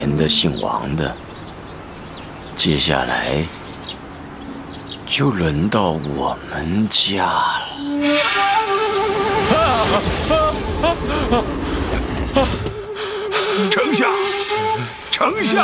人的姓王的，接下来就轮到我们家了。 丞相，丞相！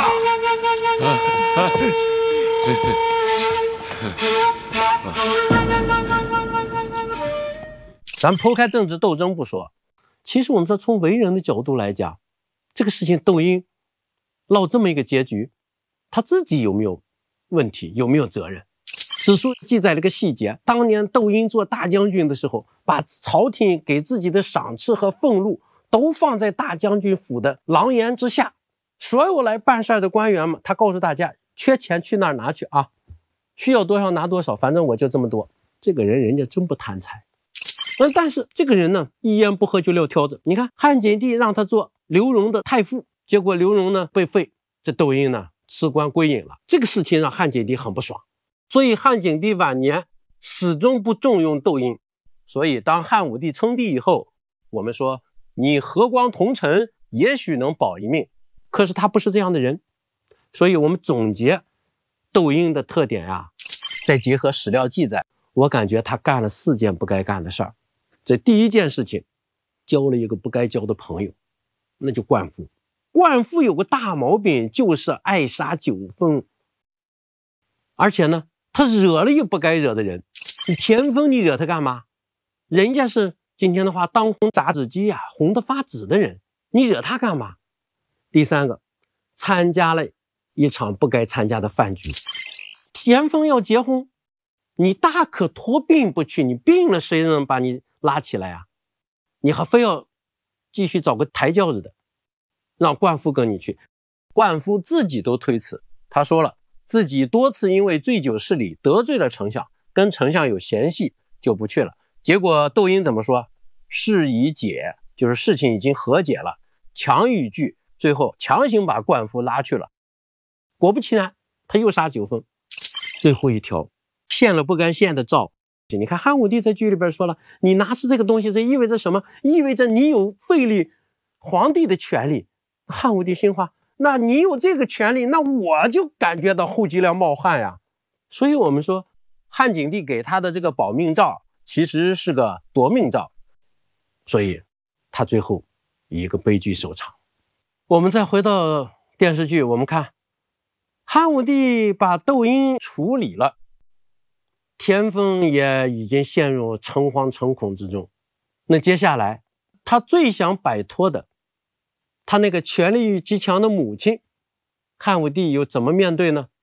咱剖开政治斗争不说，其实我们说从为人的角度来讲，这个事情窦婴落这么一个结局，他自己有没有问题，有没有责任？史书记载了个细节，当年窦婴做大将军的时候，把朝廷给自己的赏赐和俸禄都放在大将军府的廊檐之下，所有来办事的官员们，他告诉大家，缺钱去那儿拿去啊，需要多少拿多少，反正我就这么多。这个人家真不贪财。但是这个人呢，一言不合就撂挑子。你看汉景帝让他做刘荣的太傅，结果刘荣呢被废，这窦婴呢辞官归隐了。这个事情让汉景帝很不爽，所以汉景帝晚年始终不重用窦婴。所以当汉武帝称帝以后，我们说你和光同尘也许能保一命，可是他不是这样的人。所以我们总结窦婴的特点啊，再结合史料记载，我感觉他干了4件不该干的事儿。这第一件事情，交了一个不该交的朋友，那就灌夫。灌夫有个大毛病，就是爱撒酒疯，而且呢，他惹了一个不该惹的人。你田丰，你惹他干嘛？人家是今天的话当红炸子鸡啊，红得发紫的人，你惹他干嘛？第三个，参加了一场不该参加的饭局。田丰要结婚，你大可托病不去，你病了谁能把你拉起来啊？你还非要继续找个抬轿子的，让灌夫跟你去。灌夫自己都推辞，他说了自己多次因为醉酒失礼得罪了丞相，跟丞相有嫌隙，就不去了。结果窦婴怎么说？事已解，就是事情已经和解了，强与拒，最后强行把灌夫拉去了。果不其然，他又杀9分。最后一条，献了不该献的诏。你看汉武帝在剧里边说了，你拿出这个东西，这意味着什么？意味着你有废立皇帝的权利。汉武帝心话，那你有这个权利，那我就感觉到后脊梁冒汗呀。所以我们说汉景帝给他的这个保命诏其实是个夺命诏，所以他最后以一个悲剧收场。我们再回到电视剧，我们看汉武帝把窦婴处理了，田丰也已经陷入诚惶诚恐之中。那接下来他最想摆脱的，他那个权力欲极强的母亲，汉武帝又怎么面对呢？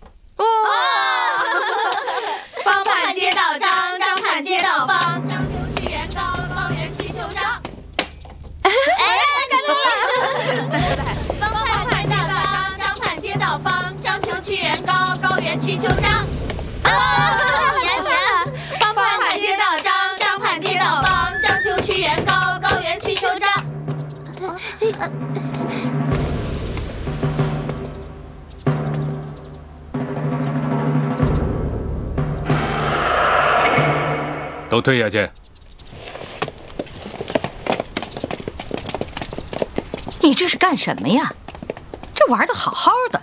方盼接到张，张盼接到方，张丘去元高，高原去秋张。方盼接到张，张盼接到方，张丘去元高，高原去秋张。方盼接到张，张盼接到方，张丘去元高，高原去秋张。 都退下去！ 你这是干什么呀？这玩的好好的，